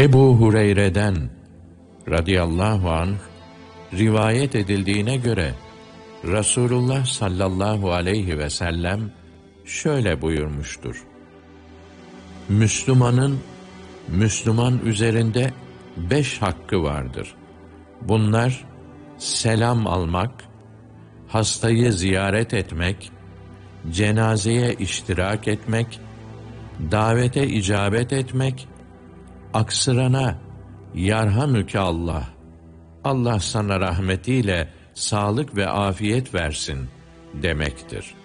Ebu Hureyre'den radıyallahu anh rivayet edildiğine göre Resulullah sallallahu aleyhi ve sellem şöyle buyurmuştur: Müslümanın Müslüman üzerinde 5 hakkı vardır. Bunlar selam almak, hastayı ziyaret etmek, cenazeye iştirak etmek, davete icabet etmek, aksırana yarhamüke Allah, Allah sana rahmetiyle sağlık ve afiyet versin demektir.